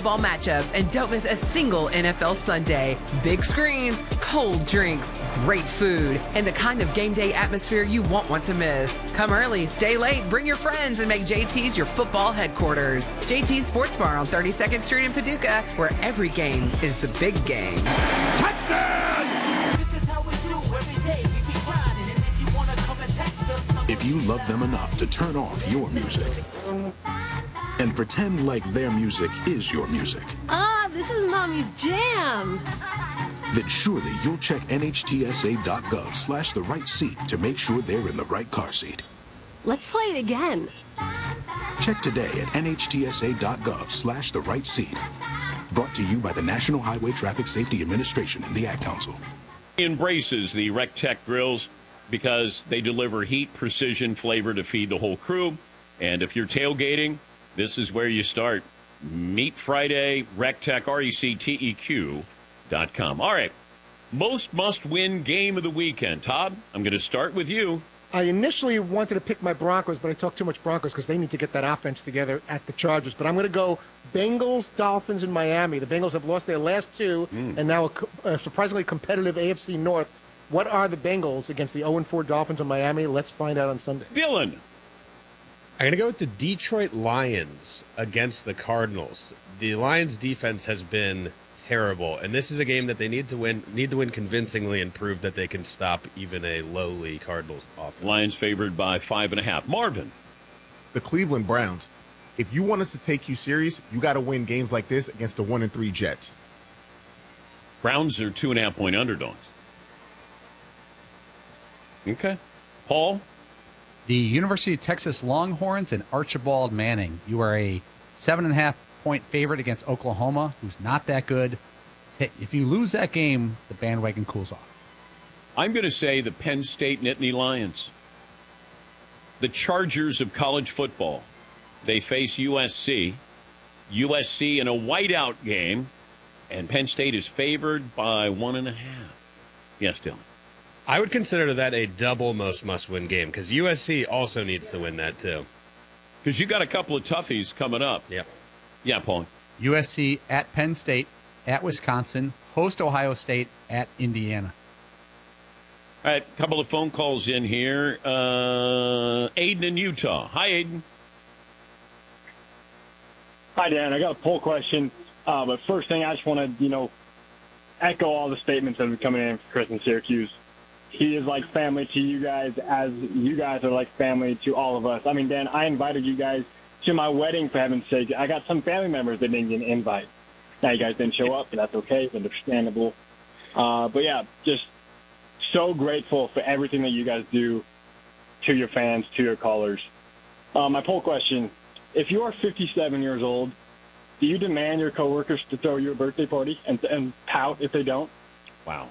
football matchups, and don't miss a single NFL Sunday. Big screens, cold drinks, great food, and the kind of game day atmosphere you won't want to miss. Come early, stay late, bring your friends, and make JT's your football headquarters. JT's Sports Bar on 32nd Street in Paducah, where every game is the big game. Touchdown! This is how we do every day. We be grinding, and if you want to come and test us, if you love them enough to turn off your music and pretend like their music is your music. This is Mommy's jam. Then surely you'll check nhtsa.gov/the right seat to make sure they're in the right car seat. Let's play it again. Check today at nhtsa.gov/the right seat. Brought to you by the National Highway Traffic Safety Administration and the Ad Council. Embraces the RecTech grills because they deliver heat, precision, flavor to feed the whole crew. And if you're tailgating, this is where you start. Meet Friday, RecTech, RecTeq.com. All right, most must-win game of the weekend. Todd, I'm going to start with you. I initially wanted to pick my Broncos, but I talked too much Broncos because they need to get that offense together at the Chargers. But I'm going to go Bengals, Dolphins, and Miami. The Bengals have lost their last two, and now a surprisingly competitive AFC North. What are the Bengals against the 0-4 Dolphins in Miami? Let's find out on Sunday. Dylan. I'm going to go with the Detroit Lions against the Cardinals. The Lions' defense has been terrible, and this is a game that they need to win convincingly and prove that they can stop even a lowly Cardinals offense. Lions favored by 5.5. Marvin. The Cleveland Browns. If you want us to take you serious, you got to win games like this against the 1-3 Jets. Browns are 2.5-point underdogs. Okay. Paul? The University of Texas Longhorns and Archibald Manning. You are a 7.5-point favorite against Oklahoma, who's not that good. If you lose that game, the bandwagon cools off. I'm going to say the Penn State Nittany Lions. The Chargers of college football. They face USC. USC in a whiteout game, and Penn State is favored by 1.5. Yes, Dylan. I would consider that a double must-win game because USC also needs to win that too. Because you got a couple of toughies coming up. Yep. Yeah, Paul. USC at Penn State, at Wisconsin, host Ohio State, at Indiana. All right, a couple of phone calls in here. Aiden in Utah. Hi, Aiden. Hi, Dan. I got a poll question. But first thing, I just want to, echo all the statements that have been coming in for Chris in Syracuse. He is like family to you guys as you guys are like family to all of us. I mean, Dan, I invited you guys to my wedding, for heaven's sake. I got some family members that didn't get an invite. Now, you guys didn't show up, but that's okay. It's understandable. But, yeah, just so grateful for everything that you guys do to your fans, to your callers. My poll question, if you are 57 years old, do you demand your coworkers to throw you a birthday party and pout if they don't? Wow.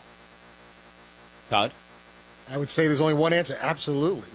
Todd? I would say there's only one answer. Absolutely.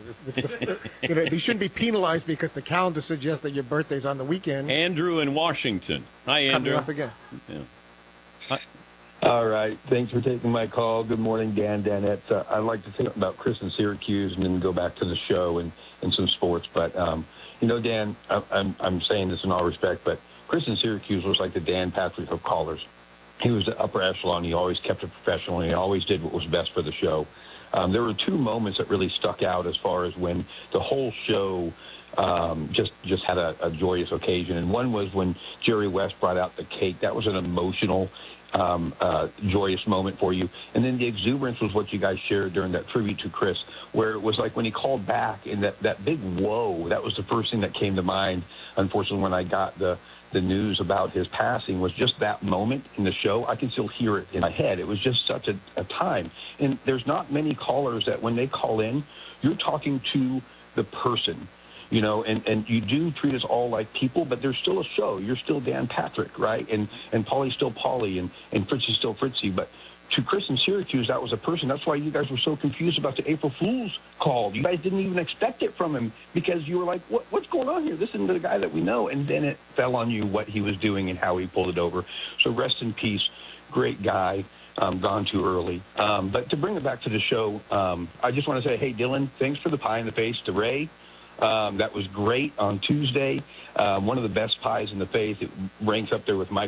They shouldn't be penalized because the calendar suggests that your birthday's on the weekend. Andrew in Washington. Hi, Andrew. Cut me off again. Yeah. Hi. All right. Thanks for taking my call. Good morning, Dan, Danette. I'd like to think about Chris in Syracuse and then go back to the show and some sports. But, Dan, I'm saying this in all respect, but Chris in Syracuse was like the Dan Patrick of callers. He was the upper echelon. He always kept it professional, and he always did what was best for the show. There were two moments that really stuck out as far as when the whole show just had a joyous occasion. And one was when Jerry West brought out the cake. That was an emotional, joyous moment for you. And then the exuberance was what you guys shared during that tribute to Chris, where it was like when he called back and that big whoa, that was the first thing that came to mind, unfortunately, when I got the news about his passing was just that moment in the show. I can still hear it in my head. It was just such a time. And there's not many callers that when they call in, you're talking to the person, and you do treat us all like people, but there's still a show. You're still Dan Patrick, right? And Paulie's still Paulie and Fritzy's still Fritzy. But to Chris in Syracuse, that was a person. That's why you guys were so confused about the April Fool's call. You guys didn't even expect it from him because you were like, what's going on here? This isn't the guy that we know. And then it fell on you what he was doing and how he pulled it over. So rest in peace. Great guy. Gone too early. But to bring it back to the show, I just want to say, hey, Dylan, thanks for the pie in the face to Ray. That was great on Tuesday. One of the best pies in the face. It ranks up there with Mike